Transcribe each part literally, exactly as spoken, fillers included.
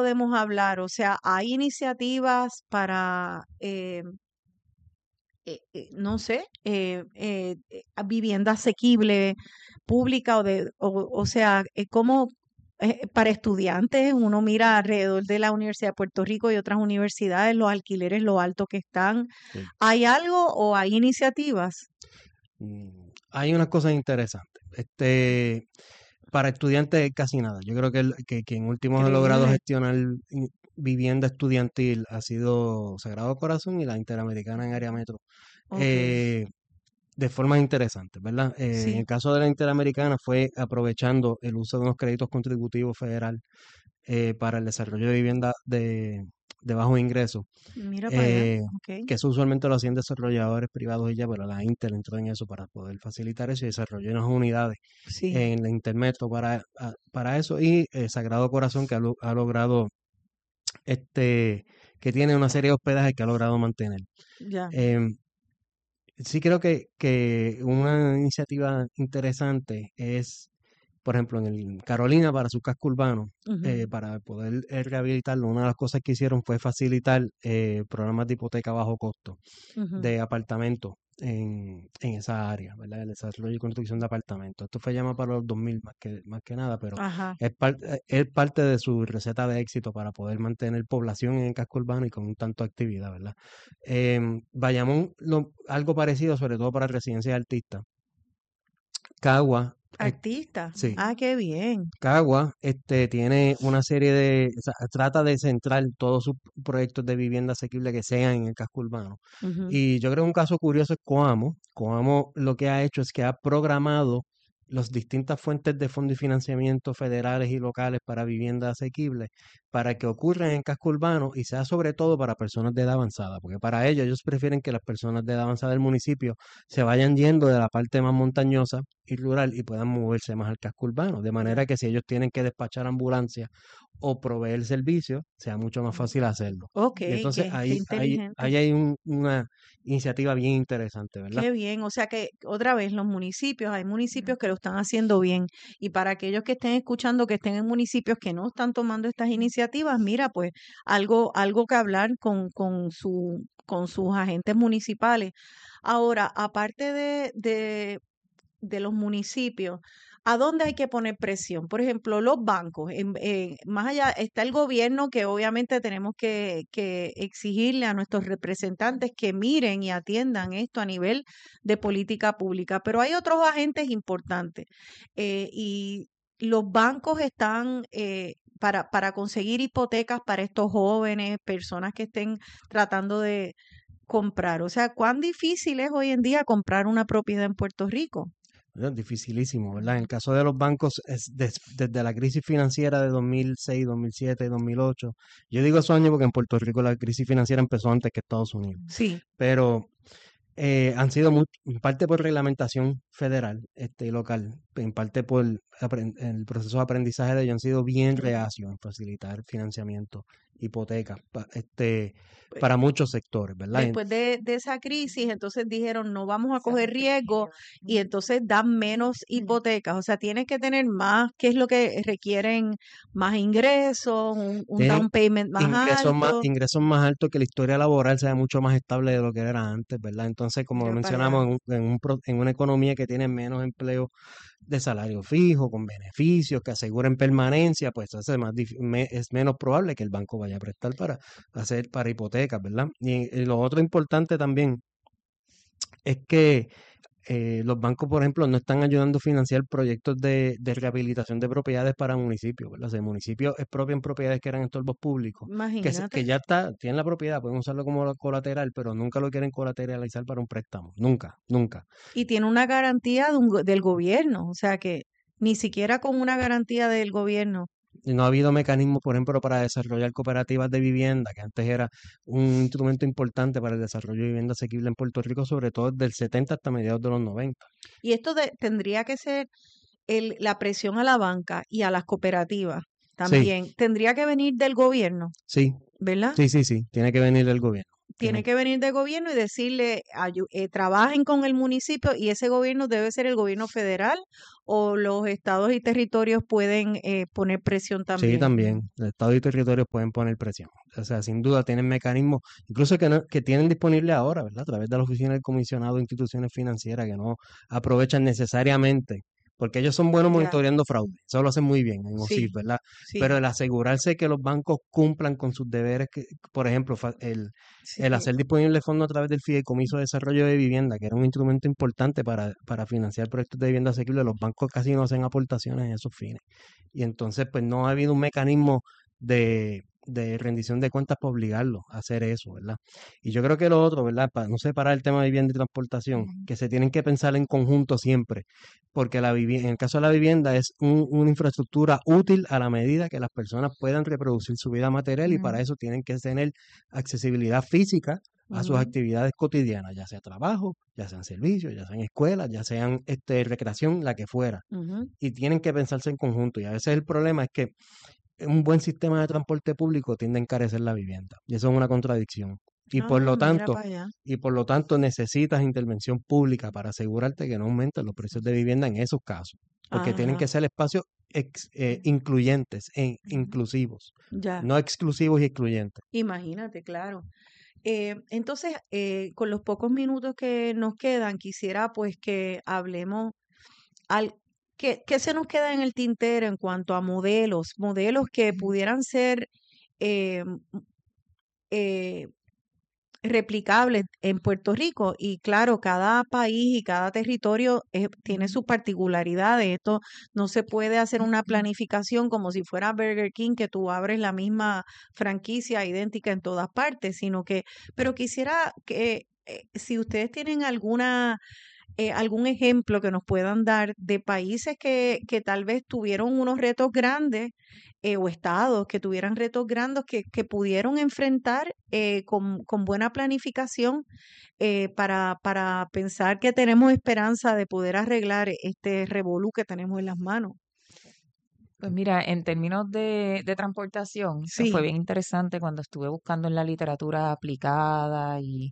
podemos hablar? O sea, ¿hay iniciativas para, eh, eh, eh, no sé, eh, eh, eh, vivienda asequible pública o de, o, o sea, eh, cómo eh, para estudiantes uno mira alrededor de la Universidad de Puerto Rico y otras universidades los alquileres, lo alto que están? Sí. ¿Hay algo o hay iniciativas? Mm, Hay unas cosas interesantes. Este, para estudiantes casi nada. Yo creo que, el, que quien últimos ha logrado Increíble. gestionar in- vivienda estudiantil ha sido Sagrado Corazón y la Interamericana en área metro. Ok, Eh, de formas interesantes, ¿verdad? Eh, en el sí, caso de la Interamericana fue aprovechando el uso de unos créditos contributivos federal eh, para el desarrollo de vivienda de, de bajo ingreso, mira para allá. eh, Ok, que eso usualmente lo hacían desarrolladores privados y ya, pero la Intel entró en eso para poder facilitar eso y desarrolló unas unidades sí, en la Intermetro para, a- para eso y eh, Sagrado Corazón que ha, lo- ha logrado, este, que tiene una serie de hospedajes que ha logrado mantener. ya. Em, sí creo que, que una iniciativa interesante es, por ejemplo, en el Carolina para su casco urbano, Ujú. eh, para poder eh, rehabilitarlo, una de las cosas que hicieron fue facilitar eh, programas de hipoteca a bajo costo Ujú. de apartamentos en, en esa área, ¿verdad? El desarrollo y construcción de apartamentos. Esto fue llamado para los dos mil más que, más que nada, pero Ajá. es, par- eh, es parte de su receta de éxito para poder mantener población en el casco urbano y con un tanto de actividad, ¿verdad? Em, Bayamón, lo- algo parecido, sobre todo para residencias de artistas. Cagua, eh, Artista. sí, Ah, qué bien. Cagua este, tiene una serie de, o sea, trata de centrar todos sus proyectos de vivienda asequible que sean en el casco urbano. Ujú. Y yo creo que un caso curioso es Coamo. Coamo lo que ha hecho es que ha programado las distintas fuentes de fondo y financiamiento federales y locales para vivienda asequible para que ocurran en el casco urbano y sea sobre todo para personas de edad avanzada, porque para ellos ellos prefieren que las personas de edad avanzada del municipio se vayan yendo de la parte más montañosa y rural y puedan moverse más al casco urbano, de manera Ya. que si ellos tienen que despachar ambulancias o proveer servicios, sea mucho más fácil hacerlo. Ok, Y entonces qué, qué ahí, ahí, inteligente. ahí hay un- una iniciativa bien interesante, ¿verdad? Qué bien. O sea que otra vez los municipios, hay municipios que lo están haciendo bien. Y para aquellos que estén escuchando, que estén en municipios que no están tomando estas iniciativas, mira, pues algo, algo que hablar con, con su, con sus agentes municipales. Ahora, aparte de, de de los municipios, ¿a dónde hay que poner presión? Por ejemplo, los bancos, en- en- más allá está el gobierno que obviamente tenemos que, que exigirle a nuestros representantes que miren y atiendan esto a nivel de política pública, pero hay otros agentes importantes eh, y los bancos están... eh, para, para conseguir hipotecas para estos jóvenes, personas que estén tratando de comprar. O sea, ¿cuán difícil es hoy en día comprar una propiedad en Puerto Rico? Es dificilísimo, ¿verdad? En el caso de los bancos, es des- desde la crisis financiera de dos mil seis, dos mil siete, dos mil ocho. Yo digo esos años porque en Puerto Rico la crisis financiera empezó antes que Estados Unidos. Sí, Pero eh, han sido muy, en parte por reglamentación federal este, y local, en parte por apren- el proceso de aprendizaje de ellos han sido bien reacios en facilitar financiamiento, hipotecas, pa- este, pues, para muchos sectores, ¿verdad? En- después de, de esa crisis, entonces dijeron, no vamos a coger riesgo y entonces dan menos hipotecas. O sea, tienes que tener más, ¿qué es lo que requieren? Más ingresos, un, un Tienen down payment más ingresos más, alto. ingresos más altos, que la historia laboral sea mucho más estable de lo que era antes, ¿verdad? Entonces, como Mira para mencionamos, allá. en, un- en, un pro- en una economía que tiene menos empleo de salario fijo, con beneficios que aseguren permanencia, pues hace más dif- me- es menos probable que el banco vaya a prestar para hacer para hipotecas, ¿verdad? Y, y lo otro importante también es que eh, los bancos, por ejemplo, no están ayudando a financiar proyectos de, de rehabilitación de propiedades para municipios, ¿verdad? O sea, municipios expropian propiedades que eran estorbos públicos, que, se- Imagínate. que ya está, tienen la propiedad, pueden usarlo como colateral, pero nunca lo quieren colateralizar para un préstamo. Nunca, nunca. Y tiene una garantía de un go- del gobierno. O sea que ni siquiera con una garantía del gobierno. Y no ha habido mecanismos, por ejemplo, para desarrollar cooperativas de vivienda, que antes era un instrumento importante para el desarrollo de vivienda asequible en Puerto Rico, sobre todo desde el setenta hasta mediados de los noventa. Y esto de- tendría que ser el, la presión a la banca y a las cooperativas Sí, también. Tendría que venir del gobierno, sí, ¿verdad? sí, sí, sí, tiene que venir del gobierno. tiene Tienen, que venir del gobierno y decirle, ayu- eh, trabajen con el municipio y ese gobierno debe ser el gobierno federal o los estados y territorios pueden eh, poner presión sí, también. también, el Estado y territorios pueden poner presión. O sea, sin duda tienen mecanismos, incluso que, no- que tienen disponible ahora, ¿verdad? A través de la Oficina del Comisionado de Instituciones Financieras, que no aprovechan necesariamente, porque ellos son buenos Ya, monitoreando fraude, eso lo hacen muy bien en O S I F, sí, ¿verdad? Pero sí, el asegurarse que los bancos cumplan con sus deberes, que, por ejemplo, fa- el, el sí. hacer disponible fondos a través del Fideicomiso de Desarrollo de Vivienda, que era un instrumento importante para, para financiar proyectos de vivienda asequible, los bancos casi no hacen aportaciones en esos fines. Y entonces, pues no ha habido un mecanismo de, de rendición de cuentas para obligarlos a hacer eso, ¿verdad? Y yo creo que lo otro, ¿verdad? Para no separar el tema de vivienda y transportación, Ujú, que se tienen que pensar en conjunto siempre, porque la vivi- en el caso de la vivienda es un- una infraestructura útil a la medida que las personas puedan reproducir su vida material y para ujú, eso tienen que tener accesibilidad física a sus ujú, actividades cotidianas, ya sea trabajo, ya sean servicios, ya sean escuelas, ya sean este, recreación, la que fuera ujú. y tienen que pensarse en conjunto. Y a veces el problema es que un buen sistema de transporte público tiende a encarecer la vivienda. Y eso es una contradicción. Y por Ah, lo mira tanto, para allá. y por lo tanto necesitas intervención pública para asegurarte que no aumenten los precios de vivienda en esos casos. Porque tienen Ajá, que ser espacios ex- eh, incluyentes e inclusivos, ya. no exclusivos y excluyentes. Imagínate, claro. Eh, entonces, eh, con los pocos minutos que nos quedan, quisiera pues que hablemos al ¿qué, qué se nos queda en el tintero en cuanto a modelos? Modelos que pudieran ser eh, eh, replicables en Puerto Rico. Y claro, cada país y cada territorio eh, tiene sus particularidades. Esto no se puede hacer una planificación como si fuera Burger King, que tú abres la misma franquicia idéntica en todas partes, sino que, pero quisiera que eh, si ustedes tienen alguna eh, algún ejemplo que nos puedan dar de países que, que tal vez tuvieron unos retos grandes eh, o estados que tuvieran retos grandes que, que pudieron enfrentar eh, con, con buena planificación eh, para, para pensar que tenemos esperanza de poder arreglar este revolú que tenemos en las manos. Pues mira, en términos de, de transportación, me fue Sí. bien interesante cuando estuve buscando en la literatura aplicada y,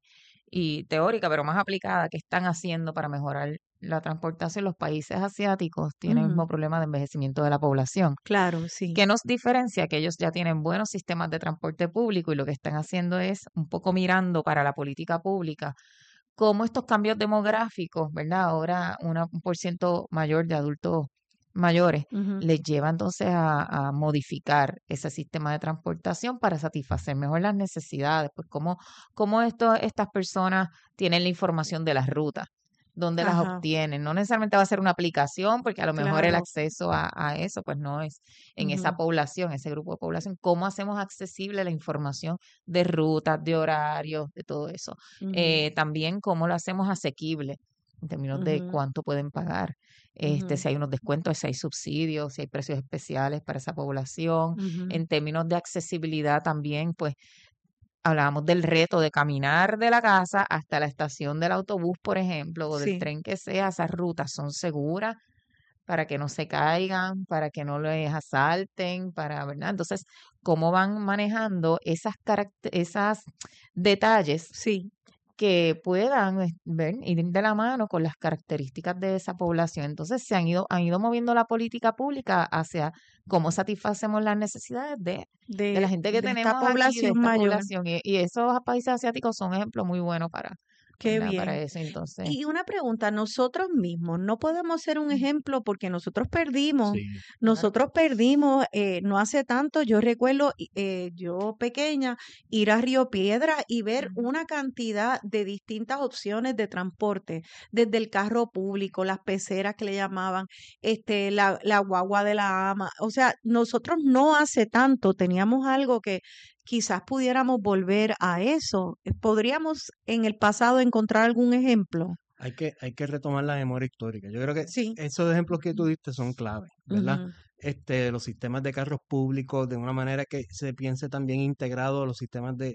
y teórica, pero más aplicada, qué están haciendo para mejorar la transportación. Los países asiáticos tienen el Ujú, mismo problema de envejecimiento de la población. claro, sí. ¿Qué nos diferencia? Que ellos ya tienen buenos sistemas de transporte público y lo que están haciendo es un poco mirando para la política pública cómo estos cambios demográficos, ¿verdad? Ahora una- un por ciento mayor de adultos mayores Ujú, les lleva entonces a, a modificar ese sistema de transportación para satisfacer mejor las necesidades, pues cómo, cómo esto, estas personas tienen la información de las rutas, dónde las ajá, obtienen. No necesariamente va a ser una aplicación, porque a lo mejor el claro. acceso a, a eso pues no es en esa Ujú, población, ese grupo de población. ¿Cómo hacemos accesible la información de rutas, de horarios, de todo eso? ujú, Eh, también cómo lo hacemos asequible en términos de ujú, cuánto pueden pagar, este, ujú, si hay unos descuentos, si hay subsidios, si hay precios especiales para esa población. ujú. En términos de accesibilidad también, pues hablábamos del reto de caminar de la casa hasta la estación del autobús, por ejemplo, o del Sí. tren que sea. Esas rutas son seguras para que no se caigan, para que no les asalten, para, ¿verdad? Entonces, ¿cómo van manejando esas caracte- esas detalles Sí. que puedan eh, ver, ir de la mano con las características de esa población? Entonces se han ido, han ido moviendo la política pública hacia cómo satisfacemos las necesidades de, de la De, gente que de esta tenemos aquí, de población esta mayor. población. Y, y esos países asiáticos son ejemplos muy buenos para, Qué ¿verdad? Para bien. eso. Entonces, Y una pregunta, nosotros mismos no podemos ser un ejemplo porque nosotros perdimos, Sí, claro. nosotros perdimos eh, no hace tanto, yo recuerdo y- eh, yo pequeña ir a Río Piedra y ver Ujú. una cantidad de distintas opciones de transporte, desde el carro público, las peceras que le llamaban, este, la, la guagua de la ama, o sea, nosotros no hace tanto teníamos algo que quizás pudiéramos volver a eso. Eh, ¿Podríamos en el pasado encontrar algún ejemplo? hay que, hay que retomar la memoria histórica. Yo creo que Sí. esos ejemplos que tú diste son claves, ¿verdad? Ujú, Este, los sistemas de carros públicos, de una manera que se piense también integrado a los sistemas de,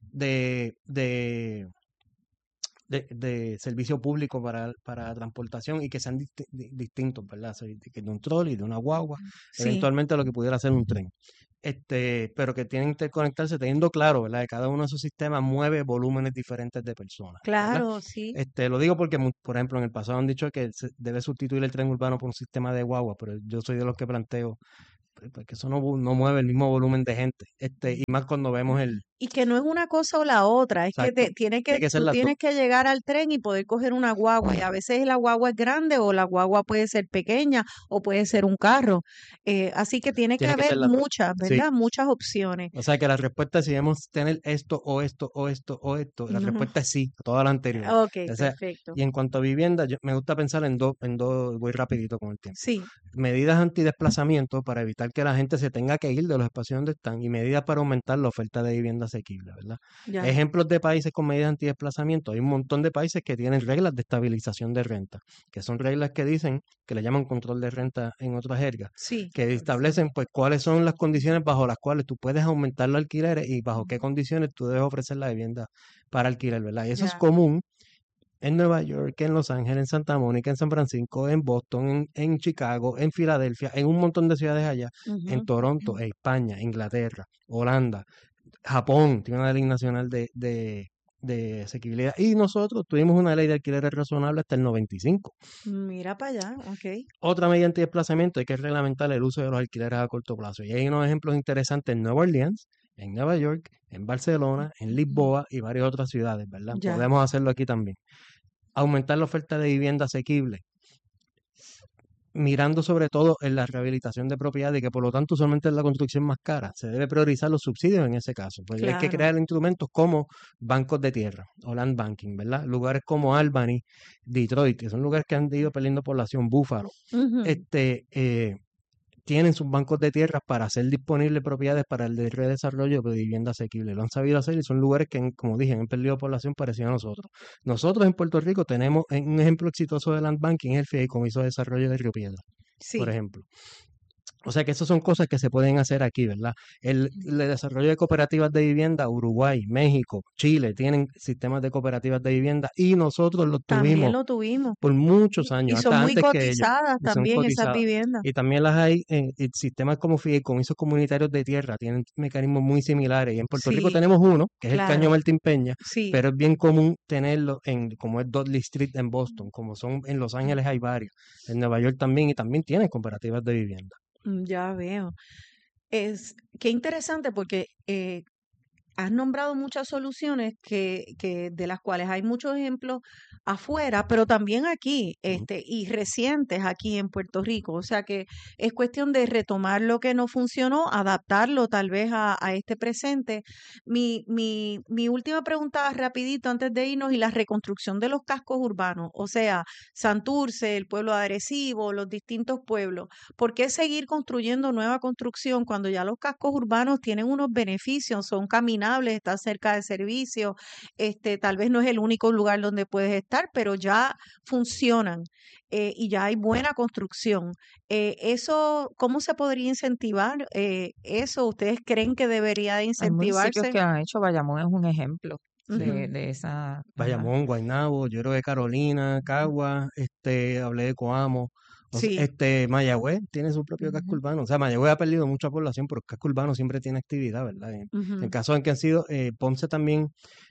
de, de, de, de servicio público para, para transportación y que sean disti- di- distintos, ¿verdad? O sea, que de un trolley, de una guagua, sí. eventualmente lo que pudiera ser un tren. este, pero que tienen que interconectarse teniendo claro, ¿verdad? Que cada uno de esos sistemas mueve volúmenes diferentes de personas, ¿verdad? Claro, sí. Este, lo digo porque, mu- por ejemplo, en el pasado han dicho que se debe sustituir el tren urbano por un sistema de guagua, pero yo soy de los que planteo pues, pues, que eso no, bu- no mueve el mismo volumen de gente, este, y más cuando vemos el, Y que no es una cosa o la otra, es que te, exacto, tiene tiene que, que ser tú las dos, tienes que llegar al tren y poder coger una guagua. Y a veces la guagua es grande o la guagua puede ser pequeña o puede ser un carro. Eh, así que tiene que tiene que haber ser las dos, muchas, sí. ¿verdad? Muchas opciones. O sea que la respuesta es si debemos tener esto o esto o esto o esto, la Ujú. respuesta es sí, a todas las anteriores. Ok, O sea, perfecto. y en cuanto a vivienda, yo, me gusta pensar en dos, en dos, voy rapidito con el tiempo. Sí, Medidas antidesplazamiento para evitar que la gente se tenga que ir de los espacios donde están y medidas para aumentar la oferta de vivienda asequible, ¿verdad? ya. Ejemplos de países con medidas antidesplazamiento. Hay un montón de países que tienen reglas de estabilización de renta, que son reglas que dicen, que le llaman control de renta en otras jergas, Sí, que establecen pues cuáles son las condiciones bajo las cuales tú puedes aumentar los alquileres y bajo qué ujú, condiciones tú debes ofrecer la vivienda para alquiler, ¿verdad? Y eso es ya. común en Nueva York, en Los Ángeles, en Santa Mónica, en San Francisco, en Boston, en, en Chicago, en Filadelfia, en un montón de ciudades allá, en Ujú. Toronto, España, Inglaterra, Holanda, Japón, tiene una ley nacional de, de, de asequibilidad. Y nosotros tuvimos una ley de alquileres razonable hasta el noventa y cinco. Mira para allá, ok. Otra medida anti-desplazamiento, hay que reglamentar el uso de los alquileres a corto plazo. Y hay unos ejemplos interesantes en Nueva Orleans, en Nueva York, en Barcelona, en Lisboa y varias otras ciudades, ¿verdad? Ya. Podemos hacerlo aquí también. Aumentar la oferta de vivienda asequible, mirando sobre todo en la rehabilitación de propiedades, y que por lo tanto usualmente es la construcción más cara. Se debe priorizar los subsidios en ese caso, porque hay que Claro. crear instrumentos como bancos de tierra o land banking, ¿verdad? Lugares como Albany, Detroit, que son lugares que han ido perdiendo población, Búfalo, Ujú. este, eh, tienen sus bancos de tierras para hacer disponibles propiedades para el de- redesarrollo de vivienda asequible. Lo han sabido hacer y son lugares que, en- como dije, han perdido población parecida a nosotros. Nosotros en Puerto Rico tenemos en- un ejemplo exitoso de land banking, es el Fideicomiso de Desarrollo de Río Piedra, por Sí. ejemplo. O sea que esas son cosas que se pueden hacer aquí, ¿verdad? El, el desarrollo de cooperativas de vivienda, Uruguay, México, Chile tienen sistemas de cooperativas de vivienda y nosotros los También tuvimos lo tuvimos. por muchos Y, y años, son hasta muy antes que ellos, cotizadas y son también esas cotizadas. viviendas. Y también las hay en, en sistemas como fideicomisos comunitarios de tierra, tienen mecanismos muy similares. Y en Puerto Rico Sí, tenemos uno, que es el Caño claro. Martín Peña, Sí. pero es bien común tenerlo en, como es Dudley Street en Boston, como son en Los Ángeles hay varios, en Nueva York también, y también tienen cooperativas de vivienda. Mm, ya veo. Es qué interesante porque eh, has nombrado muchas soluciones que, que de las cuales hay muchos ejemplos afuera, pero también aquí, Ujú. este, y recientes aquí en Puerto Rico. O sea que es cuestión de retomar lo que no funcionó, adaptarlo tal vez a, a este presente. Mi, mi, mi última pregunta rapidito antes de irnos y la reconstrucción de los cascos urbanos, o sea, Santurce, el pueblo de Arecibo, los distintos pueblos. ¿Por qué seguir construyendo nueva construcción cuando ya los cascos urbanos tienen unos beneficios, son caminables, están cerca de servicios, este, tal vez no es el único lugar donde puedes estar, pero ya funcionan eh, y ya hay buena construcción? Eh, eso, ¿cómo se podría incentivar eh, eso? ¿Ustedes creen que debería de Hay municipios incentivarse? que lo han hecho, Bayamón es un ejemplo de, Ujú. de esa, ajá. Bayamón, Guaynabo, yo creo que Carolina, Cagua, este, hablé de Coamo, o sea, Sí, este, Mayagüez tiene su propio casco Ujú. urbano. O sea, Mayagüez ha perdido mucha población, pero el casco urbano siempre tiene actividad, ¿verdad? En, en ujú, casos en que han sido, eh, Ponce también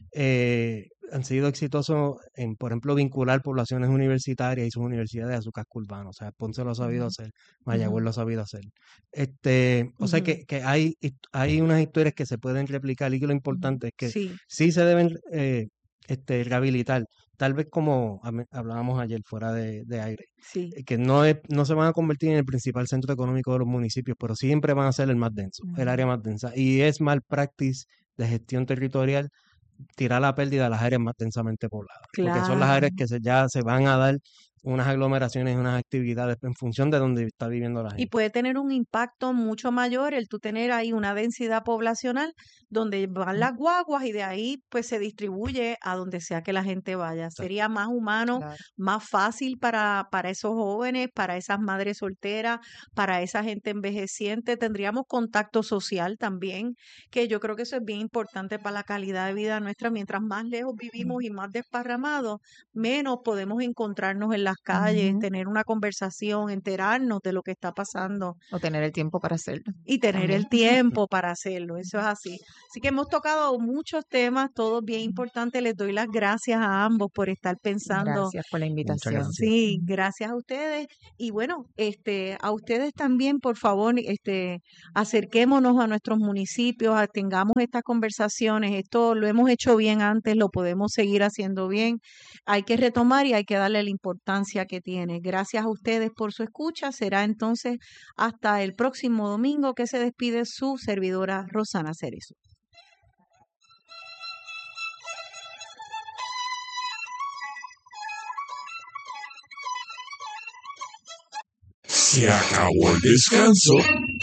eh, han sido exitosos en, por ejemplo, vincular poblaciones universitarias y sus universidades a su casco urbano. O sea, Ponce lo ha sabido Ujú. hacer, ujú, Mayagüez lo ha sabido hacer. Este, o sea ujú. que, que hay, hist- hay unas historias que se pueden replicar y que lo importante es que Sí, sí se deben eh, este, rehabilitar, tal vez como hab- hablábamos ayer fuera de, de aire, sí. eh, que no, es, no se van a convertir en el principal centro económico de los municipios, pero siempre van a ser el más denso, el área Ujú. más densa. Y es mal practice de gestión territorial tirar la pérdida a las áreas más densamente pobladas, porque son las Claro. áreas que se, ya se van a dar unas aglomeraciones, unas actividades en función de donde está viviendo la Y gente. puede tener un impacto mucho mayor el tú tener ahí una densidad poblacional donde van las guaguas y de ahí pues se distribuye a donde sea que la gente vaya. Exacto. Sería más humano, Claro. más fácil para, para esos jóvenes, para esas madres solteras, para esa gente envejeciente. Tendríamos contacto social también, que yo creo que eso es bien importante para la calidad de vida nuestra. Mientras más lejos vivimos y más desparramados, menos podemos encontrarnos en las las calles, Ujú. tener una conversación, enterarnos de lo que está pasando O tener el tiempo para hacerlo y tener también. el tiempo para hacerlo. Eso es así. Así que hemos tocado muchos temas, todos bien importantes. Les doy las gracias a ambos por estar pensando. Gracias por la Muchas invitación. gracias. Sí, gracias a ustedes. Y bueno, este, a ustedes también, por favor, este, acerquémonos a nuestros municipios, a- tengamos estas conversaciones. Esto lo hemos hecho bien antes, lo podemos seguir haciendo bien. Hay que retomar y hay que darle la importancia que tiene. Gracias a ustedes por su escucha. Será entonces hasta el próximo domingo que se despide su servidora Rosana Cerezo. Se acabó el descanso.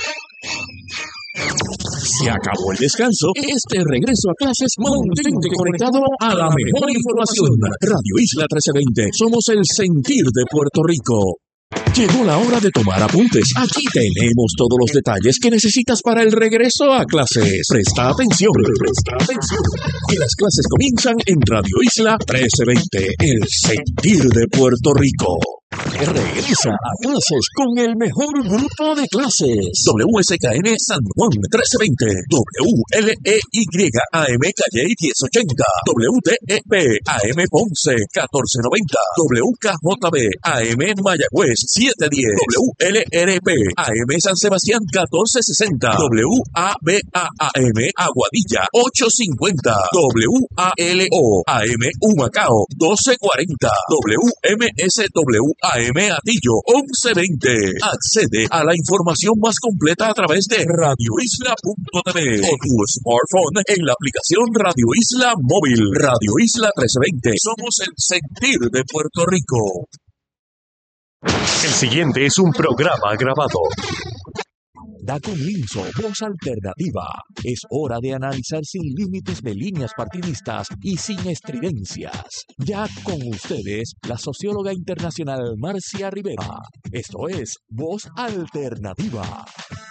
Se acabó el descanso. Este regreso a clases, mantente conectado a la mejor información. Radio Isla trece veinte. Somos el sentir de Puerto Rico. Llegó la hora de tomar apuntes. Aquí tenemos todos los detalles que necesitas para el regreso a clases. Presta atención. Presta atención. Y las clases comienzan en Radio Isla trece veinte. El sentir de Puerto Rico. Regresa a clases con el mejor grupo de clases. W S K N San Juan trece veinte. W L E Y A M Calle diez ochenta. W T E P A M Ponce catorce noventa. W K J B A M Mayagüez siete diez. W L R P A M San Sebastián catorce sesenta. W A B A A M Aguadilla ocho cincuenta. W A L O A M Humacao doce cuarenta. W M S W A M Atillo once veinte. Accede a la información más completa a través de radio isla punto t v o tu smartphone en la aplicación Radio Isla Móvil. Radio Isla trece veinte. Somos el sentir de Puerto Rico. El siguiente es un programa grabado. Da comienzo Voz Alternativa. Es hora de analizar sin límites de líneas partidistas y sin estridencias. Ya con ustedes, la socióloga internacional Marcia Rivera. Esto es Voz Alternativa.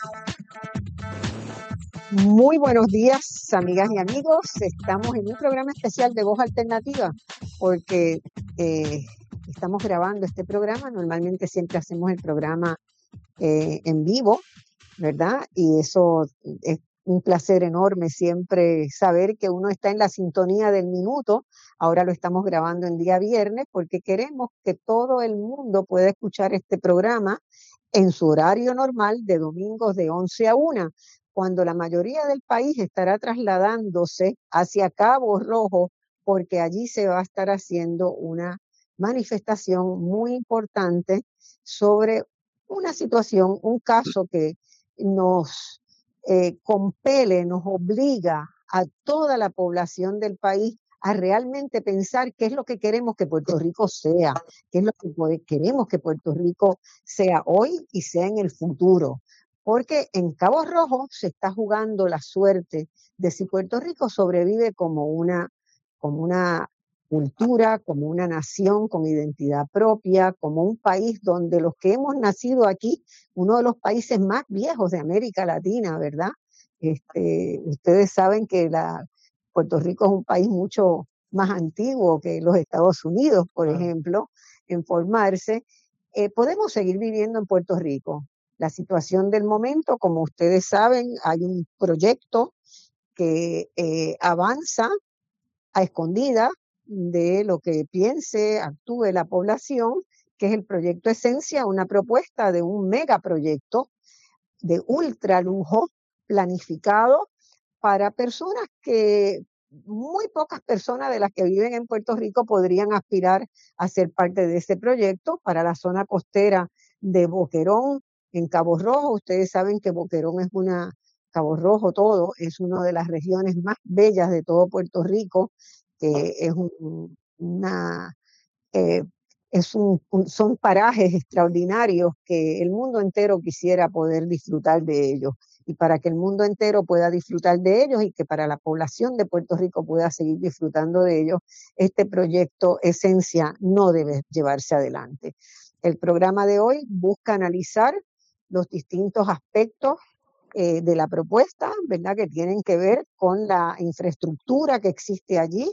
Muy buenos días, amigas y amigos. Estamos en un programa especial de Voz Alternativa porque eh, estamos grabando este programa. Normalmente siempre hacemos el programa eh, en vivo, ¿verdad? Y eso es un placer enorme siempre saber que uno está en la sintonía del minuto. Ahora lo estamos grabando en día viernes porque queremos que todo el mundo pueda escuchar este programa en su horario normal de domingos de once a una, cuando la mayoría del país estará trasladándose hacia Cabo Rojo, porque allí se va a estar haciendo una manifestación muy importante sobre una situación, un caso que nos eh, compele, nos obliga a toda la población del país a realmente pensar qué es lo que queremos que Puerto Rico sea, qué es lo que queremos que Puerto Rico sea hoy y sea en el futuro. Porque en Cabo Rojo se está jugando la suerte de si Puerto Rico sobrevive como una, como una cultura, como una nación con identidad propia, como un país donde los que hemos nacido aquí, uno de los países más viejos de América Latina, ¿verdad? Este, ustedes saben que la, Puerto Rico es un país mucho más antiguo que los Estados Unidos, por ejemplo, en formarse. Eh, podemos seguir viviendo en Puerto Rico. La situación del momento, como ustedes saben, hay un proyecto que eh, avanza a escondidas de lo que piense, actúe la población, que es el proyecto Esencia, una propuesta de un megaproyecto de ultra lujo planificado para personas que muy pocas personas de las que viven en Puerto Rico podrían aspirar a ser parte de ese proyecto para la zona costera de Boquerón, en Cabo Rojo. Ustedes saben que Boquerón es una, Cabo Rojo todo, es una de las regiones más bellas de todo Puerto Rico, que es un, una, eh, es un, un, son parajes extraordinarios que el mundo entero quisiera poder disfrutar de ellos. Y para que el mundo entero pueda disfrutar de ellos y que para la población de Puerto Rico pueda seguir disfrutando de ellos, este proyecto Esencia no debe llevarse adelante. El programa de hoy busca analizar los distintos aspectos eh, de la propuesta, ¿verdad?, que tienen que ver con la infraestructura que existe allí,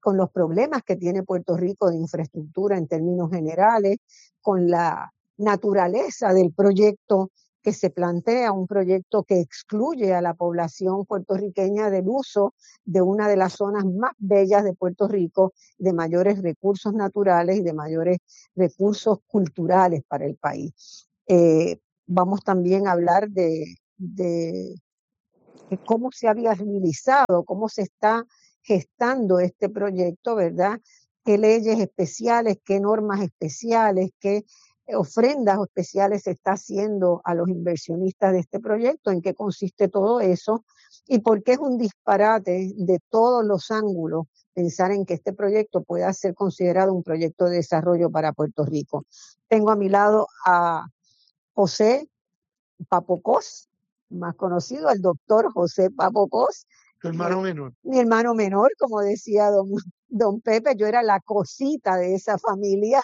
con los problemas que tiene Puerto Rico de infraestructura en términos generales, con la naturaleza del proyecto que se plantea, un proyecto que excluye a la población puertorriqueña del uso de una de las zonas más bellas de Puerto Rico, de mayores recursos naturales y de mayores recursos culturales para el país. Eh, vamos también a hablar de, de, de cómo se ha viabilizado, cómo se está gestando este proyecto, ¿verdad? Qué leyes especiales, qué normas especiales, qué ofrendas especiales se está haciendo a los inversionistas de este proyecto, en qué consiste todo eso y por qué es un disparate de todos los ángulos pensar en que este proyecto pueda ser considerado un proyecto de desarrollo para Puerto Rico. Tengo a mi lado a José Papo Cos, más conocido, el doctor José Papo Cos. Tu hermano menor. Mi hermano menor, como decía don, don Pepe, yo era la cosita de esa familia.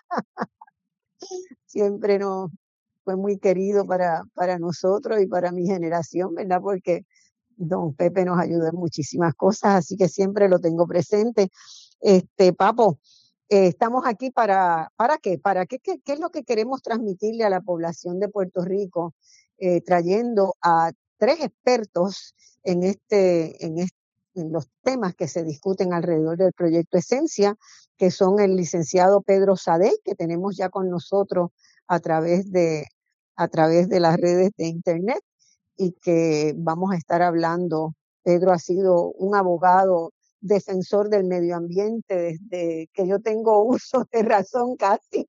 Siempre nos fue muy querido para, para nosotros y para mi generación, ¿verdad? Porque don Pepe nos ayudó en muchísimas cosas, así que siempre lo tengo presente. Este, Papo, eh, estamos aquí para, ¿para qué? ¿Para qué, qué? ¿Qué es lo que queremos transmitirle a la población de Puerto Rico? Eh, trayendo a tres expertos en, este, en, este, en los temas que se discuten alrededor del proyecto Esencia, que son el licenciado Pedro Sadé, que tenemos ya con nosotros a través de, a través de las redes de internet, y que vamos a estar hablando. Pedro ha sido un abogado defensor del medio ambiente desde que yo tengo uso de razón casi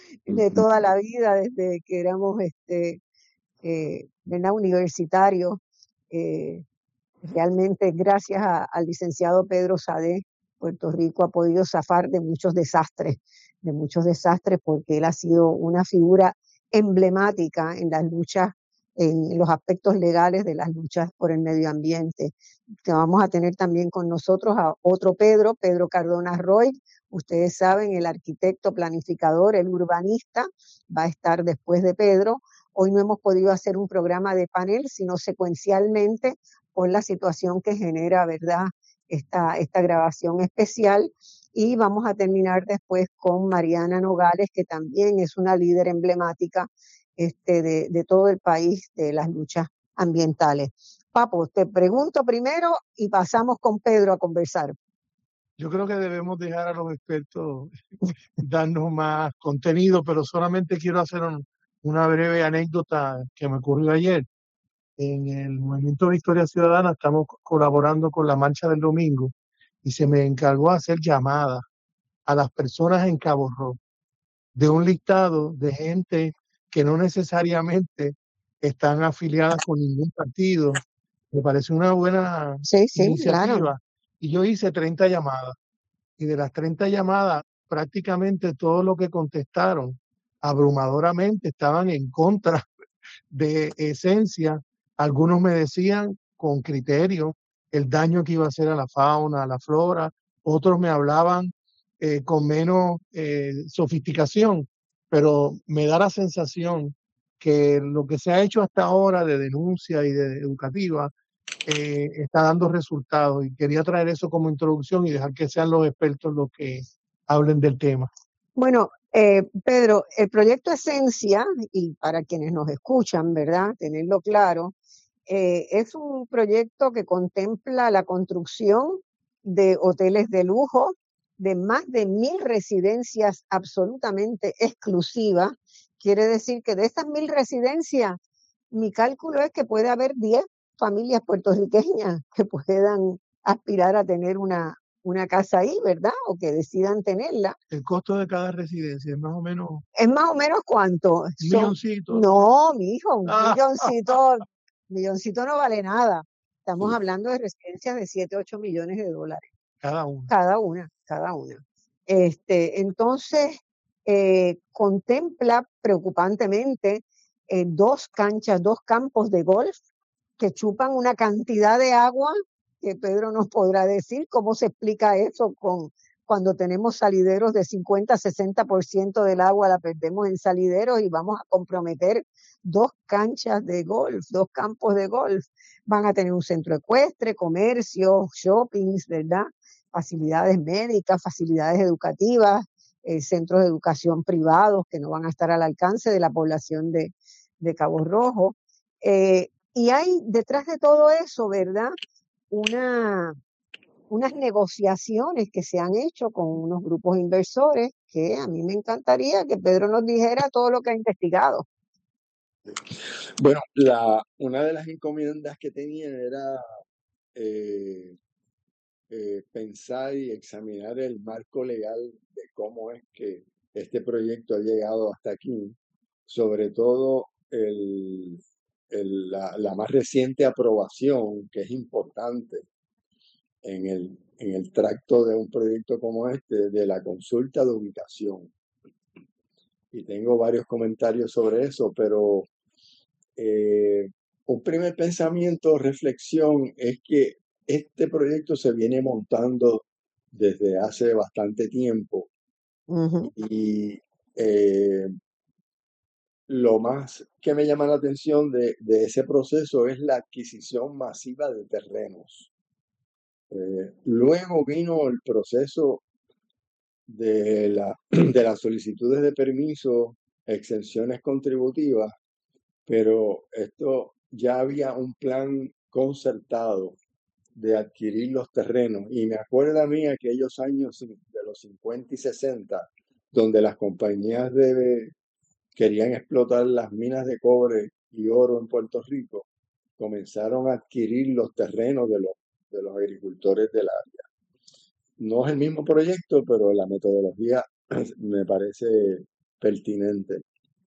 de toda la vida, desde que éramos este, eh, ¿verdad? universitarios. Eh, realmente gracias a, al licenciado Pedro Sadé, Puerto Rico ha podido zafar de muchos desastres, de muchos desastres porque él ha sido una figura emblemática en las luchas, en los aspectos legales de las luchas por el medio ambiente. Que vamos a tener también con nosotros a otro Pedro, Pedro Cardona Roy. Ustedes saben, el arquitecto planificador, el urbanista, va a estar después de Pedro. Hoy no hemos podido hacer un programa de panel, sino secuencialmente por la situación que genera, ¿verdad?, esta, esta grabación especial. Y vamos a terminar después con Mariana Nogales, que también es una líder emblemática este, de, de todo el país de las luchas ambientales. Papo, te pregunto primero y pasamos con Pedro a conversar. Yo creo que debemos dejar a los expertos darnos más contenido, pero solamente quiero hacer un, una breve anécdota que me ocurrió ayer. En el Movimiento Victoria Ciudadana estamos colaborando con la Marcha del Domingo y se me encargó hacer llamadas a las personas en Cabo Rojo de un listado de gente que no necesariamente están afiliadas con ningún partido. Me parece una buena sí, sí, iniciativa. Claro. Y yo hice treinta llamadas y de las treinta llamadas prácticamente todo lo que contestaron abrumadoramente estaban en contra de Esencia. Algunos me decían con criterio el daño que iba a hacer a la fauna, a la flora, otros me hablaban eh, con menos eh, sofisticación, pero me da la sensación que lo que se ha hecho hasta ahora de denuncia y de educativa eh, está dando resultados, y quería traer eso como introducción y dejar que sean los expertos los que hablen del tema. Bueno, eh, Pedro, el proyecto Esencia, y para quienes nos escuchan, ¿verdad?, tenerlo claro, eh, es un proyecto que contempla la construcción de hoteles de lujo, de más de mil residencias absolutamente exclusivas. Quiere decir que de esas mil residencias, mi cálculo es que puede haber diez familias puertorriqueñas que puedan aspirar a tener una, una casa ahí, ¿verdad? O que decidan tenerla. El costo de cada residencia es más o menos... ¿Es más o menos cuánto? Un milloncito. No, mi hijo, un Ah. milloncito, milloncito no vale nada. Estamos hablando de residencias de siete, ocho millones de dólares. Cada una. Cada una, cada una. Este, entonces, eh, contempla preocupantemente eh, dos canchas, dos campos de golf que chupan una cantidad de agua que Pedro nos podrá decir cómo se explica eso con cuando tenemos salideros de cincuenta, sesenta por ciento del agua la perdemos en salideros y vamos a comprometer dos canchas de golf, dos campos de golf. Van a tener un centro ecuestre, comercio, shoppings, ¿verdad? facilidades médicas, facilidades educativas, eh, centros de educación privados que no van a estar al alcance de la población de, de Cabo Rojo. Eh, y hay detrás de todo eso, ¿verdad? Una, unas negociaciones que se han hecho con unos grupos inversores que a mí me encantaría que Pedro nos dijera todo lo que ha investigado. Bueno, la, una de las encomiendas que tenían era eh, eh, pensar y examinar el marco legal de cómo es que este proyecto ha llegado hasta aquí, sobre todo el, el- la, la más reciente aprobación, que es importante en el, en el tracto de un proyecto como este, de la consulta de ubicación. Y tengo varios comentarios sobre eso, pero eh, un primer pensamiento, reflexión, es que este proyecto se viene montando desde hace bastante tiempo Ujú. y eh, lo más que me llama la atención de, de ese proceso es la adquisición masiva de terrenos. Eh, luego vino el proceso de, la, de las solicitudes de permiso, exenciones contributivas, pero esto ya había un plan concertado de adquirir los terrenos. Y me acuerda a mí aquellos años de los cincuenta y sesenta, donde las compañías de, querían explotar las minas de cobre y oro en Puerto Rico, comenzaron a adquirir los terrenos de los, de los agricultores del área. No es el mismo proyecto, pero la metodología me parece pertinente.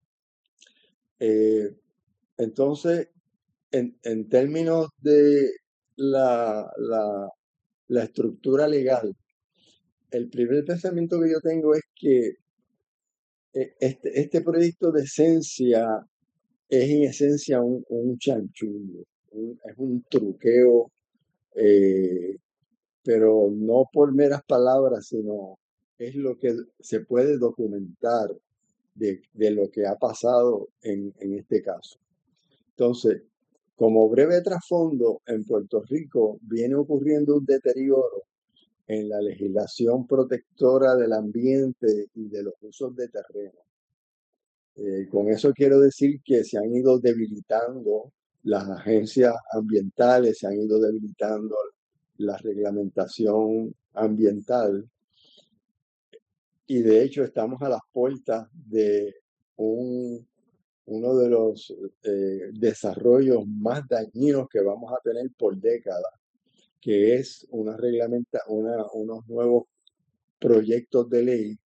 Eh, entonces, en, en términos de la, la, la estructura legal, el primer pensamiento que yo tengo es que eh, este, este proyecto de esencia es en esencia un, un chanchullo, un- es un truqueo, eh, pero no por meras palabras, sino es lo que se puede documentar de, de lo que ha pasado en, en este caso. Entonces, como breve trasfondo, en Puerto Rico viene ocurriendo un deterioro en la legislación protectora del ambiente y de los usos de terreno. Eh, con eso quiero decir que se han ido debilitando las agencias ambientales, se han ido debilitando la reglamentación ambiental y de hecho estamos a las puertas de un, uno de los eh, desarrollos más dañinos que vamos a tener por décadas, que es una reglamenta, una, unos nuevos proyectos de ley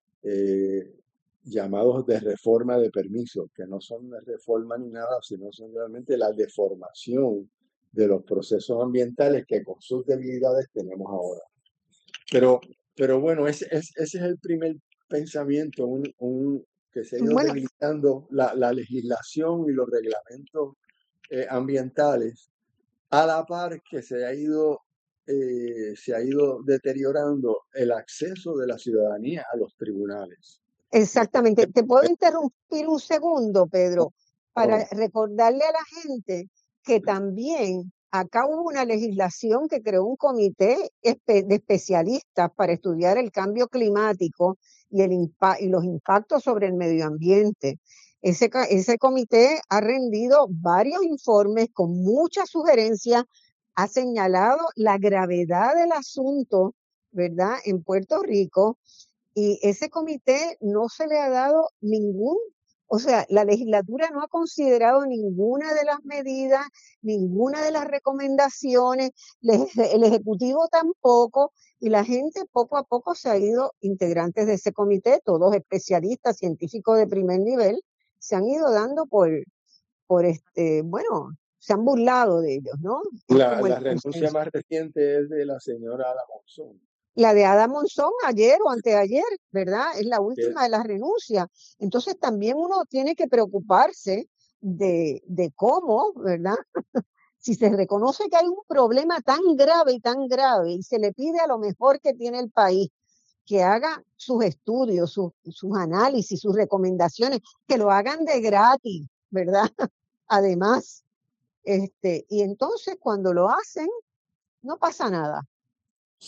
eh, llamados de reforma de permisos, que no son de reforma ni nada, sino son realmente la deformación de los procesos ambientales que con sus debilidades tenemos ahora. Pero, pero bueno, ese, ese, ese es el primer pensamiento, un, un, que se ha ido Bueno, debilitando la, la legislación y los reglamentos eh, ambientales, a la par que se ha ido eh, se ha ido deteriorando el acceso de la ciudadanía a los tribunales. exactamente. ¿Te puedo interrumpir un segundo, Pedro, para Oh, recordarle a la gente que también acá hubo una legislación que creó un comité espe- de especialistas para estudiar el cambio climático y, el impa- y los impactos sobre el medio ambiente? Ese, ca- ese comité ha rendido varios informes con muchas sugerencias, ha señalado la gravedad del asunto, ¿verdad?, en Puerto Rico, y ese comité no se le ha dado ningún, o sea, la legislatura no ha considerado ninguna de las medidas, ninguna de las recomendaciones, le- el Ejecutivo tampoco, y la gente poco a poco se ha ido, integrantes de ese comité, todos especialistas, científicos de primer nivel, se han ido dando por, por este, bueno, se han burlado de ellos, ¿no? Es la, como el la renuncia consenso. más reciente es de la señora Ada Monzón, La de Ada Monzón ayer o anteayer, ¿verdad? Es la que última de las renuncias. Entonces también uno tiene que preocuparse de, de cómo, ¿verdad? Si se reconoce que hay un problema tan grave y tan grave y se le pide a lo mejor que tiene el país que haga sus estudios, sus, sus análisis, sus recomendaciones, que lo hagan de gratis, ¿verdad? Además, este, y entonces cuando lo hacen, no pasa nada. sí.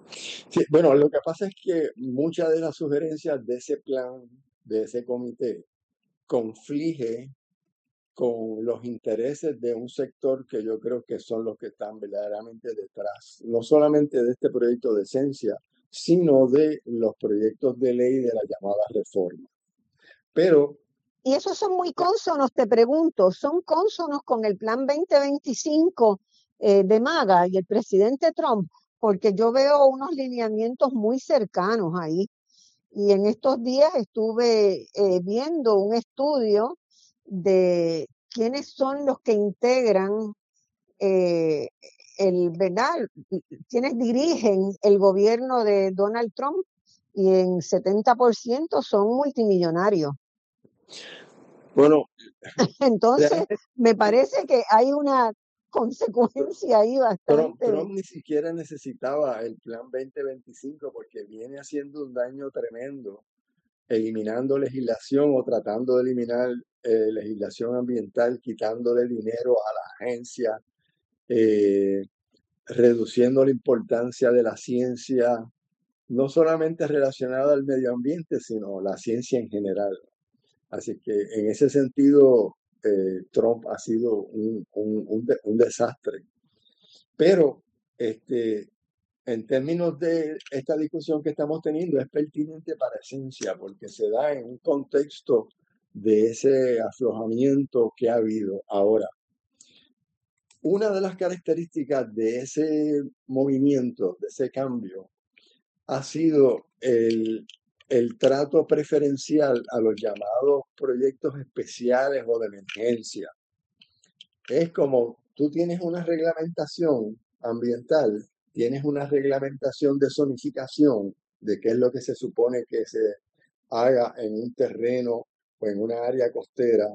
Sí, bueno, lo que pasa es que muchas de las sugerencias de ese plan, de ese comité, conflige con los intereses de un sector que yo creo que son los que están verdaderamente detrás, no solamente de este proyecto de esencia, sino de los proyectos de ley de la llamada reforma. Pero, Y esos son muy cónsonos, te pregunto, ¿son cónsonos con el plan veinte veinticinco eh, de MAGA y el presidente Trump? Porque yo veo unos lineamientos muy cercanos ahí. Y en estos días estuve eh, viendo un estudio de quiénes son los que integran eh, el, ¿verdad? Quienes dirigen el gobierno de Donald Trump, y en setenta por ciento son multimillonarios. bueno, Entonces, realmente me parece que hay una consecuencia ahí Trump, bastante. Trump ni siquiera necesitaba el plan veinte veinticinco porque viene haciendo un daño tremendo, eliminando legislación o tratando de eliminar eh, legislación ambiental, quitándole dinero a la agencia, eh, reduciendo la importancia de la ciencia, no solamente relacionada al medio ambiente, sino la ciencia en general. Así que en ese sentido, eh, Trump ha sido un, un, un, de, un desastre. Pero este, en términos de esta discusión que estamos teniendo, es pertinente para esencia, porque se da en un contexto de ese aflojamiento que ha habido ahora. Una de las características de ese movimiento, de ese cambio, ha sido el, el trato preferencial a los llamados proyectos especiales o de emergencia. Es como tú tienes una reglamentación ambiental, tienes una reglamentación de zonificación, de qué es lo que se supone que se haga en un terreno o en una área costera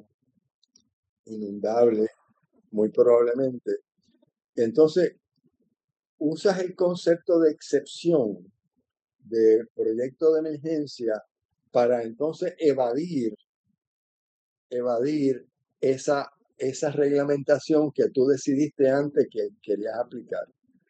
inundable, muy probablemente. Entonces, usas el concepto de excepción de proyecto de emergencia para entonces evadir, evadir esa, esa reglamentación que tú decidiste antes que querías aplicar.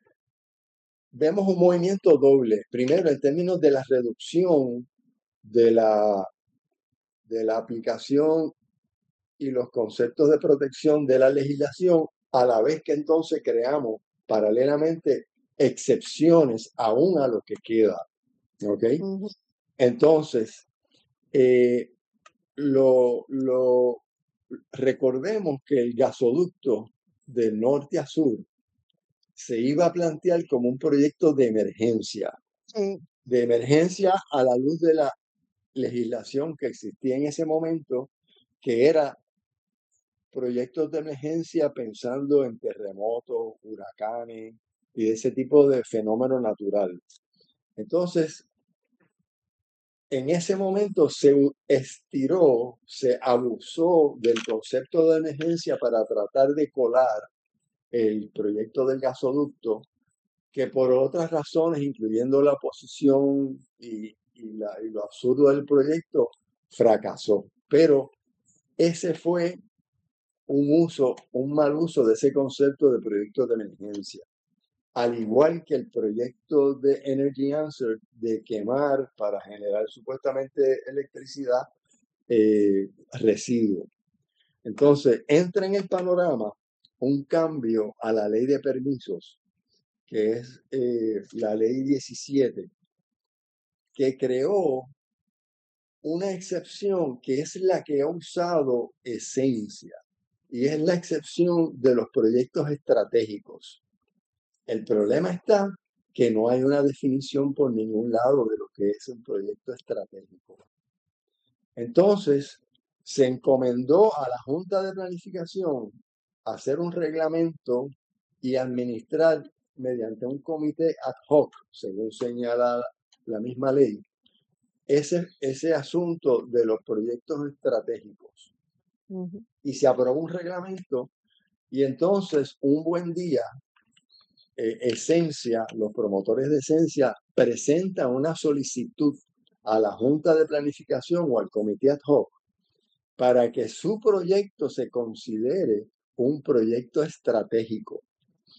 Vemos un movimiento doble. Primero, en términos de la reducción de la, de la aplicación y los conceptos de protección de la legislación, a la vez que entonces creamos paralelamente excepciones aún a lo que queda. ¿Ok? Ujú. Entonces, eh, lo, lo recordemos que el gasoducto de norte a sur se iba a plantear como un proyecto de emergencia, Sí. de emergencia a la luz de la legislación que existía en ese momento, que era proyectos de emergencia pensando en terremotos, huracanes y ese tipo de fenómeno natural. Entonces, en ese momento se estiró, se abusó del concepto de emergencia para tratar de colar el proyecto del gasoducto, que por otras razones, incluyendo la oposición y, y, la, y lo absurdo del proyecto, fracasó. Pero ese fue un uso, un mal uso de ese concepto de proyecto de emergencia. Al igual que el proyecto de Energy Answer de quemar para generar supuestamente electricidad eh, residuos. Entonces, entra en el panorama un cambio a la ley de permisos, que es eh, la ley diecisiete, que creó una excepción que es la que ha usado esencia, y es la excepción de los proyectos estratégicos. El problema está que no hay una definición por ningún lado de lo que es un proyecto estratégico. Entonces, se encomendó a la Junta de Planificación hacer un reglamento y administrar mediante un comité ad hoc, según señala la misma ley, ese, ese asunto de los proyectos estratégicos. Ujú. Y se aprobó un reglamento y entonces un buen día, eh, Esencia, los promotores de Esencia presentan una solicitud a la Junta de Planificación o al comité ad hoc para que su proyecto se considere un proyecto estratégico.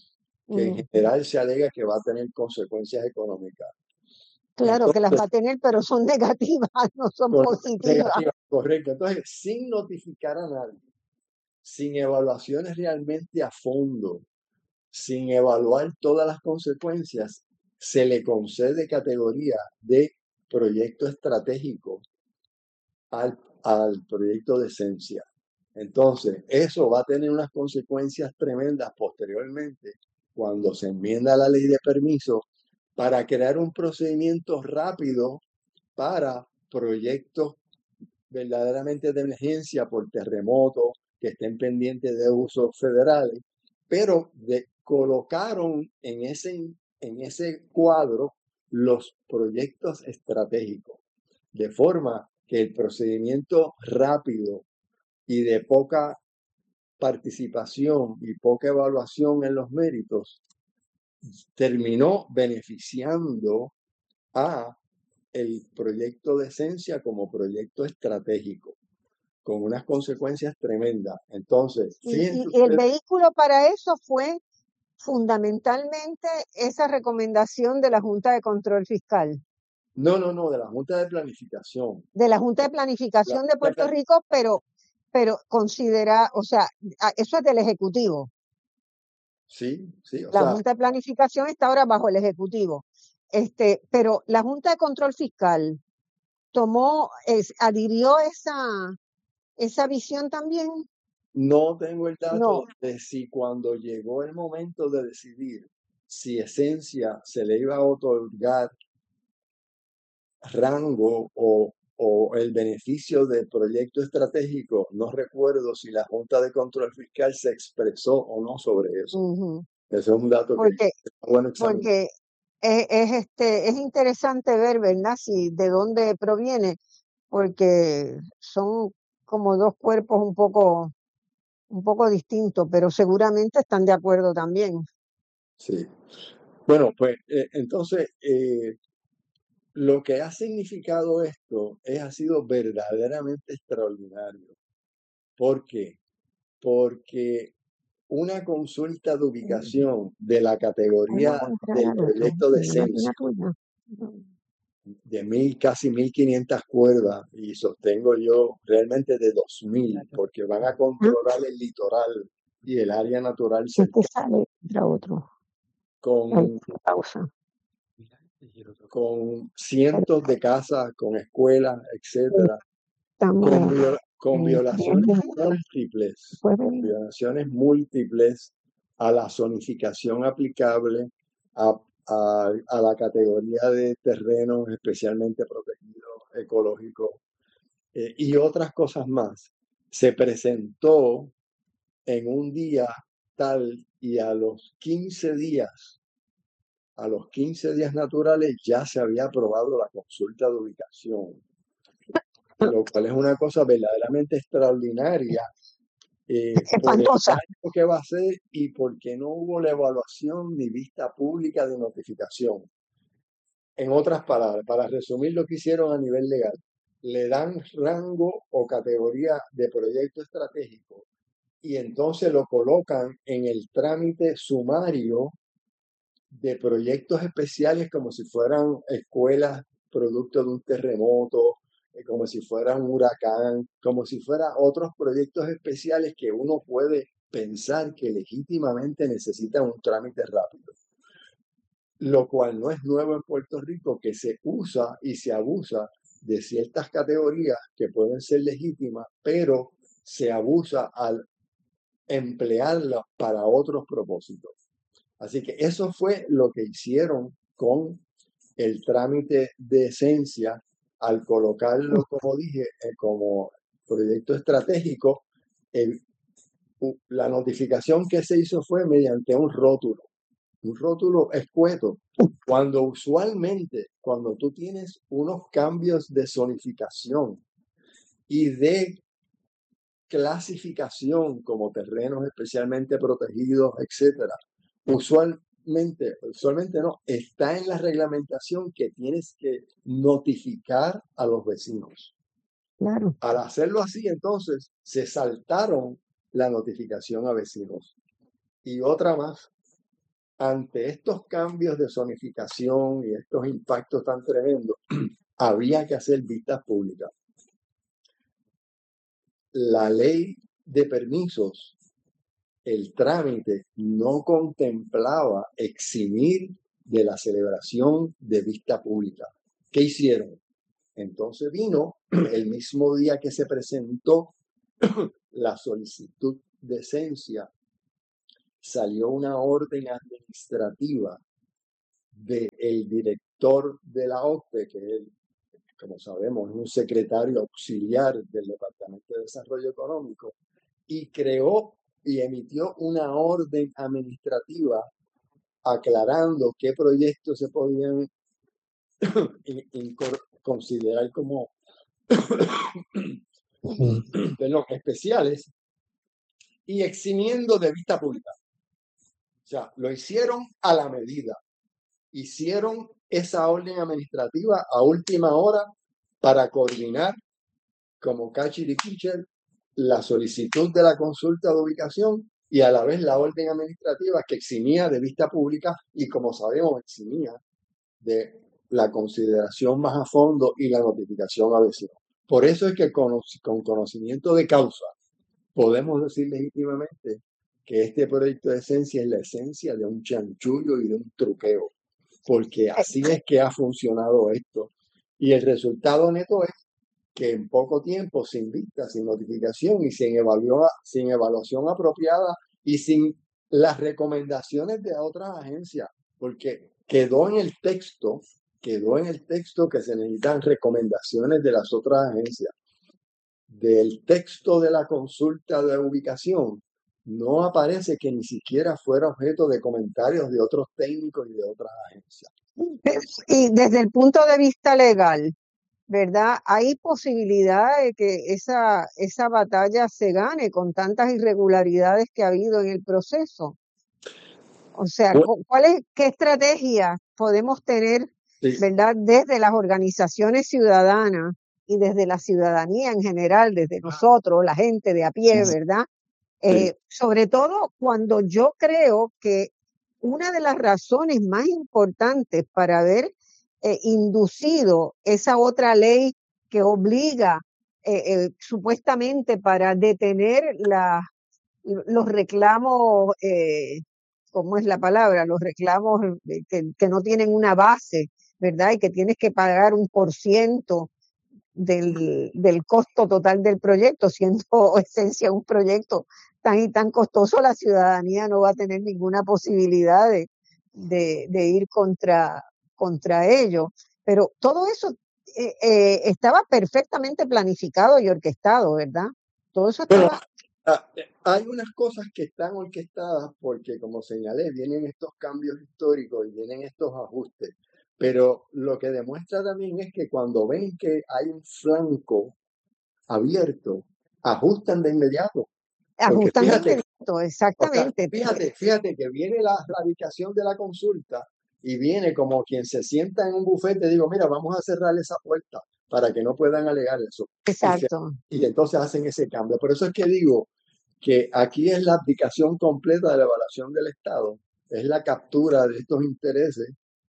que en Ujú. general se alega que va a tener consecuencias económicas. Claro que las va Entonces, a tener, pero son negativas, no son con positivas. negativas, correcto. Entonces, sin notificar a nadie, sin evaluaciones realmente a fondo, sin evaluar todas las consecuencias, se le concede categoría de proyecto estratégico al, al proyecto de esencia. Entonces, eso va a tener unas consecuencias tremendas posteriormente cuando se enmienda la ley de permiso para crear un procedimiento rápido para proyectos verdaderamente de emergencia por terremoto que estén pendientes de usos federales, pero de, colocaron en ese, en ese cuadro los proyectos estratégicos, de forma que el procedimiento rápido y de poca participación y poca evaluación en los méritos terminó beneficiando a el proyecto de esencia como proyecto estratégico, con unas consecuencias tremendas. Entonces, Y, fíjense y el ustedes, vehículo para eso fue fundamentalmente esa recomendación de la Junta de Control Fiscal, no, no, no, de la Junta de Planificación. de la Junta de La Planificación de Junta de Puerto Plan- Rico, pero, pero considera, o sea, a- eso es del Ejecutivo. sí, sí, o La sea, Junta de Planificación está ahora bajo el Ejecutivo. Este, pero la Junta de Control Fiscal tomó, es, adhirió esa, esa visión también. no tengo el dato No, de si cuando llegó el momento de decidir si esencia se le iba a otorgar rango o, o el beneficio del proyecto estratégico, no recuerdo si la Junta de Control Fiscal se expresó o no sobre eso. ujú, Eso es un dato que porque, está bueno examinar. porque es, es, este, es interesante ver, ¿verdad? Si de dónde proviene, porque son como dos cuerpos un poco, un poco distintos, pero seguramente están de acuerdo también. Sí. Bueno, pues eh, entonces eh, lo que ha significado esto es, ha sido verdaderamente extraordinario. ¿Por qué? Porque una consulta de ubicación de la Ahí categoría vamos a entrar del al otro, proyecto de en la máquina esencia tuya. de mil, casi mil quinientas cuerdas, y sostengo yo realmente de dos mil, porque van a ¿Ah? controlar el litoral y el área natural Si este cercana sale, entra otro. Ahí, con, pausa. con cientos de casas, con escuelas, etcétera, con, Estamos viola- con eh, violaciones viendo, múltiples, puede con venir. violaciones múltiples a la zonificación aplicable a, a, a la categoría de terrenos especialmente protegidos, ecológicos, eh, y otras cosas más. Se presentó en un día tal y a los quince días, a los quince días naturales ya se había aprobado la consulta de ubicación, lo cual es una cosa verdaderamente extraordinaria eh, por el Espantosa. daño que va a hacer y porque no hubo la evaluación ni vista pública de notificación. En otras palabras, para resumir lo que hicieron a nivel legal, le dan rango o categoría de proyecto estratégico y entonces lo colocan en el trámite sumario de proyectos especiales como si fueran escuelas producto de un terremoto, eh, como si fuera un huracán, como si fuera otros proyectos especiales que uno puede pensar que legítimamente necesitan un trámite rápido. Lo cual no es nuevo en Puerto Rico, que se usa y se abusa de ciertas categorías que pueden ser legítimas, pero se abusa al emplearlas para otros propósitos. Así que eso fue lo que hicieron con el trámite de esencia al colocarlo, como dije, eh, como proyecto estratégico. El, la notificación que se hizo fue mediante un rótulo, un rótulo escueto, cuando usualmente, cuando tú tienes unos cambios de zonificación y de clasificación como terrenos especialmente protegidos, etcétera, usualmente, usualmente no, está en la reglamentación que tienes que notificar a los vecinos. Claro. Al hacerlo así, entonces, se saltaron la notificación a vecinos. Y otra más, ante estos cambios de zonificación y estos impactos tan tremendos, había que hacer vistas públicas. La ley de permisos, el trámite no contemplaba eximir de la celebración de vista pública. ¿Qué hicieron? Entonces vino el mismo día que se presentó la solicitud de esencia, salió una orden administrativa del director de la O C P E, que él, como sabemos, es un secretario auxiliar del Departamento de Desarrollo Económico, y creó y emitió una orden administrativa aclarando qué proyectos se podían considerar como perdón, especiales y eximiendo de vista pública. O sea, lo hicieron a la medida. Hicieron esa orden administrativa a última hora para coordinar como catcher y pitcher la solicitud de la consulta de ubicación y a la vez la orden administrativa que eximía de vista pública y, como sabemos, eximía de la consideración más a fondo y la notificación a vecinos. Por eso es que con, con conocimiento de causa podemos decir legítimamente que este proyecto de esencia es la esencia de un chanchullo y de un truqueo, porque así es que ha funcionado esto. Y el resultado neto es que en poco tiempo, sin vista, sin notificación y sin, evalua, sin evaluación apropiada y sin las recomendaciones de otras agencias, porque quedó en el texto, quedó en el texto que se necesitan recomendaciones de las otras agencias. Del texto de la consulta de ubicación no aparece que ni siquiera fuera objeto de comentarios de otros técnicos y de otras agencias. Y desde el punto de vista legal, ¿verdad? Hay posibilidad de que esa, esa batalla se gane con tantas irregularidades que ha habido en el proceso. O sea, ¿cuál es, qué estrategia podemos tener, Sí. ¿verdad? Desde las organizaciones ciudadanas y desde la ciudadanía en general, desde nosotros, la gente de a pie, ¿verdad? Eh, Sí. sobre todo cuando yo creo que una de las razones más importantes para haber eh, inducido esa otra ley que obliga eh, eh, supuestamente para detener la, los reclamos, eh, ¿cómo es la palabra? Los reclamos que, que no tienen una base, ¿verdad? Y que tienes que pagar un por ciento del, del costo total del proyecto, siendo esencia un proyecto tan y tan costoso, la ciudadanía no va a tener ninguna posibilidad de, de, de ir contra, contra ello. Pero todo eso eh, eh, estaba perfectamente planificado y orquestado, ¿verdad? Todo eso Bueno, estaba... ah, eh, hay unas cosas que están orquestadas porque, como señalé, vienen estos cambios históricos y vienen estos ajustes. Pero lo que demuestra también es que cuando ven que hay un flanco abierto, ajustan de inmediato. Porque Ajustan de fíjate, inmediato, o sea, exactamente. fíjate, fíjate que viene la radicación de la consulta y viene como quien se sienta en un bufete y digo, mira, vamos a cerrar esa puerta para que no puedan alegar eso. Y, se- Exacto. y entonces hacen ese cambio. Por eso es que digo que aquí es la abdicación completa de la evaluación del Estado, es la captura de estos intereses.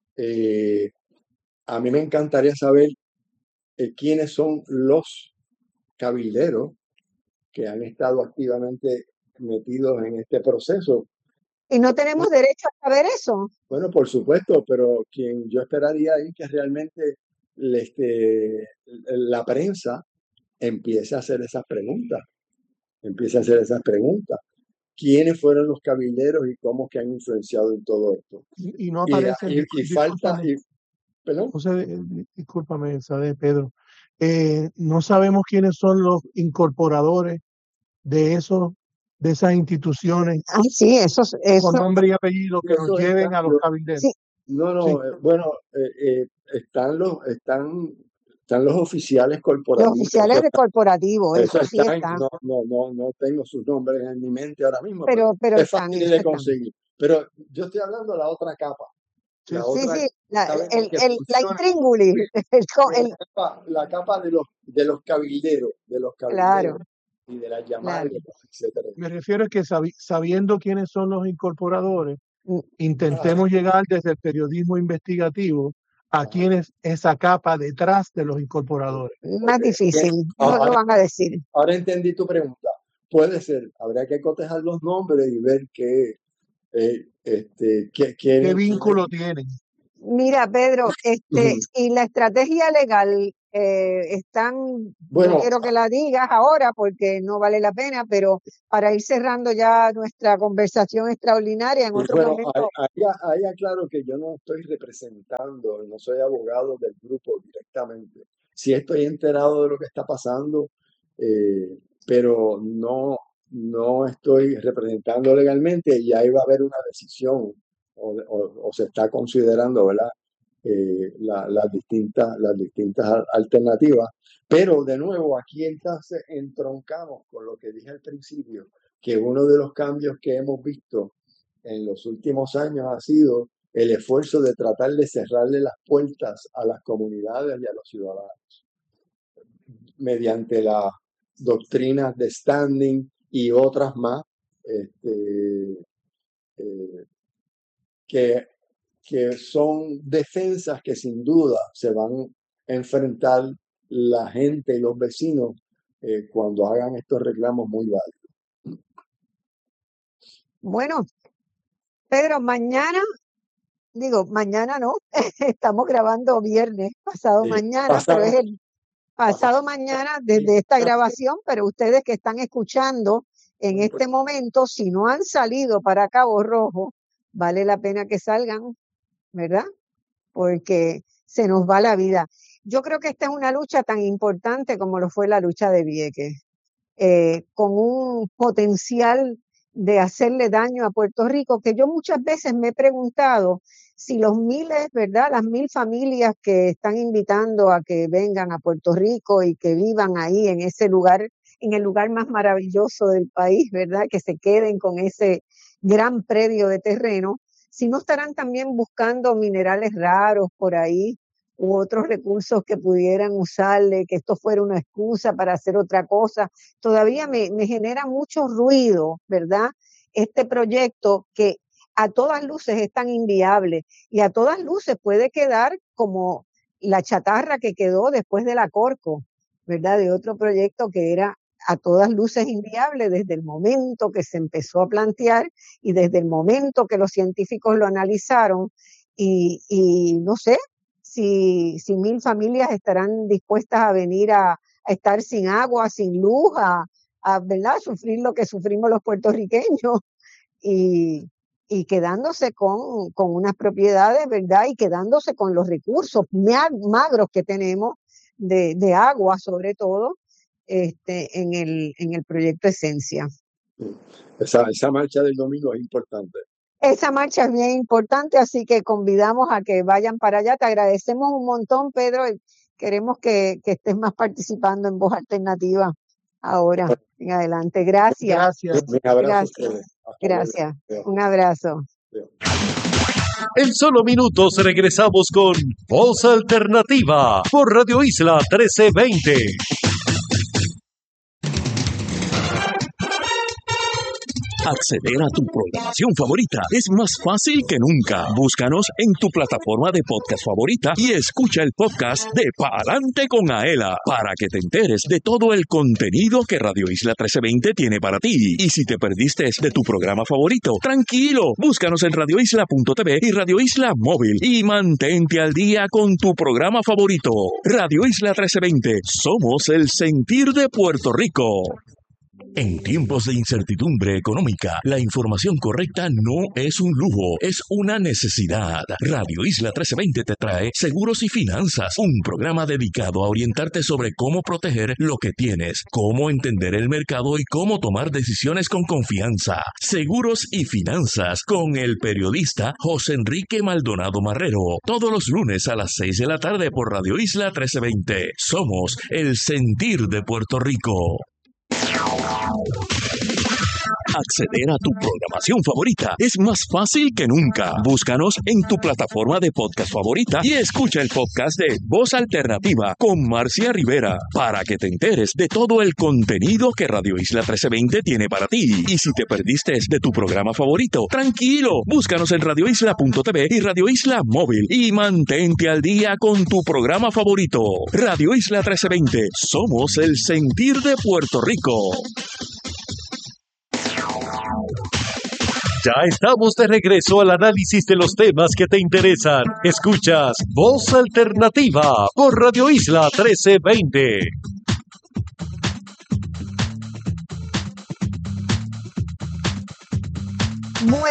Eh, a mí me encantaría saber eh, quiénes son los cabilderos que han estado activamente metidos en este proceso. Y no tenemos derecho a saber eso. Bueno, por supuesto, pero quien yo esperaría es que realmente le- este, la prensa empiece a hacer esas preguntas, empiece a hacer esas preguntas. ¿Quiénes fueron los cabilderos y cómo es que han influenciado en todo esto? Y, y no Y, aparece, y- discú- y falta, discúlpame, y, perdón, José, eh, discúlpame, Sade, Pedro. Eh, no sabemos quiénes son los incorporadores de esos, de esas instituciones Ah, sí, eso, con eso, nombre y apellido que nos eso es lleven a los cambio. cabilderos. sí, No, Sí, no, eh, bueno, eh, eh, están los, están, están los oficiales los corporativos, oficiales eso, de corporativo, eso eso sí está, en- están, no, no, no, no tengo sus nombres en mi mente ahora mismo, pero pero, pero es están, fácil eso de están. conseguir. Pero yo estoy hablando de la otra capa, sí, la sí. Sí, otra sí, la, sabemos el, que el, la funciona, intríngulis, el, co- la el- capa, la capa de los, de los cabilderos, de los cabilderos claro, y de las llamadas, claro. etcétera. Me refiero a que sabi- sabiendo quiénes son los incorporadores, intentemos llegar desde el periodismo investigativo a quién es esa capa detrás de los incorporadores. Más difícil, no lo van a decir. Ahora entendí tu pregunta. Puede ser, habría que cotejar los nombres y ver qué, eh, este, qué, qué, ¿Qué vínculo tienen? Mira, Pedro, este, y la estrategia legal, eh, están, bueno, no quiero que la digas ahora porque no vale la pena, pero para ir cerrando ya nuestra conversación extraordinaria en otro bueno, momento. Ahí, ahí aclaro que yo no estoy representando, no soy abogado del grupo directamente. Sí estoy enterado de lo que está pasando, eh, pero no, no estoy representando legalmente y ahí va a haber una decisión. O, o, o se está considerando, ¿verdad? Eh, la, las distintas, las distintas alternativas. Pero de nuevo, aquí entonces entroncamos con lo que dije al principio, que uno de los cambios que hemos visto en los últimos años ha sido el esfuerzo de tratar de cerrarle las puertas a las comunidades y a los ciudadanos mediante las doctrinas de standing y otras más, este, eh, Que, que son defensas que sin duda se van a enfrentar la gente y los vecinos eh, cuando hagan estos reclamos muy válidos. Bueno, Pedro, mañana, digo, mañana no, estamos grabando viernes, pasado Sí, mañana, pasado, pero es el pasado mañana desde esta grabación, pero ustedes que están escuchando en este momento, si no han salido para Cabo Rojo, vale la pena que salgan, ¿verdad? Porque se nos va la vida. Yo creo que esta es una lucha tan importante como lo fue la lucha de Vieques, eh, con un potencial de hacerle daño a Puerto Rico, que yo muchas veces me he preguntado si los miles, ¿verdad? Las mil familias que están invitando a que vengan a Puerto Rico y que vivan ahí en ese lugar, en el lugar más maravilloso del país, ¿verdad? Que se queden con ese gran predio de terreno, si no estarán también buscando minerales raros por ahí u otros recursos que pudieran usarle, que esto fuera una excusa para hacer otra cosa. Todavía me, me genera mucho ruido, ¿verdad? Este proyecto que a todas luces es tan inviable y a todas luces puede quedar como la chatarra que quedó después de la Corco, ¿verdad? De otro proyecto que era a todas luces inviable desde el momento que se empezó a plantear y desde el momento que los científicos lo analizaron y, y no sé si, si mil familias estarán dispuestas a venir a, a estar sin agua, sin luz, a, a ¿verdad? Sufrir lo que sufrimos los puertorriqueños y, y quedándose con, con unas propiedades, ¿verdad? Y quedándose con los recursos magros que tenemos de, de agua sobre todo. Este, en el, en el proyecto Esencia. Esa, esa marcha del domingo es importante. Esa marcha es bien importante, así que convidamos a que vayan para allá. Te agradecemos un montón, Pedro, y queremos que, que estés más participando en Voz Alternativa ahora, en adelante. Gracias. Gracias. Un abrazo. Gracias. Gracias. Un abrazo. En solo minutos regresamos con Voz Alternativa por Radio Isla trece veinte. Acceder a tu programación favorita es más fácil que nunca. Búscanos en tu plataforma de podcast favorita y escucha el podcast de Pa'lante con Aela para que te enteres de todo el contenido que Radio Isla trece veinte tiene para ti. Y si te perdiste de tu programa favorito, tranquilo, búscanos en radio isla punto t v y Radio Isla Móvil y mantente al día con tu programa favorito. Radio Isla trece veinte, somos el sentir de Puerto Rico. En tiempos de incertidumbre económica, la información correcta no es un lujo, es una necesidad. Radio Isla trece veinte te trae Seguros y Finanzas, un programa dedicado a orientarte sobre cómo proteger lo que tienes, cómo entender el mercado y cómo tomar decisiones con confianza. Seguros y Finanzas con el periodista José Enrique Maldonado Marrero, todos los lunes a las seis de la tarde por Radio Isla trece veinte. Somos el sentir de Puerto Rico. Acceder a tu programación favorita es más fácil que nunca. Búscanos en tu plataforma de podcast favorita y escucha el podcast de Voz Alternativa con Marcia Rivera para que te enteres de todo el contenido que Radio Isla trece veinte tiene para ti. Y si te perdiste de tu programa favorito, tranquilo, búscanos en radio isla punto t v y Radio Isla Móvil y mantente al día con tu programa favorito. Radio Isla trece veinte, somos el sentir de Puerto Rico. Ya estamos de regreso al análisis de los temas que te interesan. Escuchas Voz Alternativa por Radio Isla trece veinte. Muy